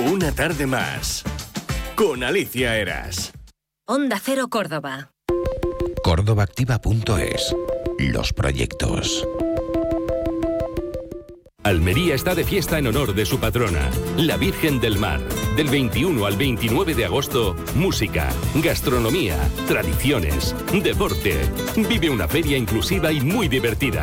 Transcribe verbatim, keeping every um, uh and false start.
Una tarde más. Con Alicia Eras. Onda Cero Córdoba. córdoba activa punto es. Los proyectos. Almería está de fiesta en honor de su patrona, la Virgen del Mar. Del veintiuno al veintinueve de agosto, música, gastronomía, tradiciones, deporte. Vive una feria inclusiva y muy divertida.